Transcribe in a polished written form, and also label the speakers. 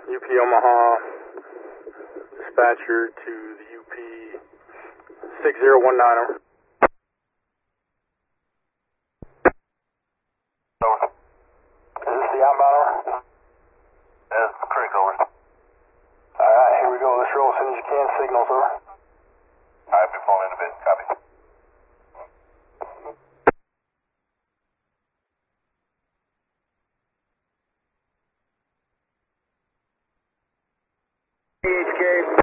Speaker 1: UP Omaha, dispatcher to the UP 6019.
Speaker 2: Over.
Speaker 1: Is this the outbound over?
Speaker 2: That's correct, over.
Speaker 1: Alright, here we go. Let's roll as soon as you can. Signals, over.
Speaker 2: Alright, be pulling in a bit. Copy.
Speaker 1: PHK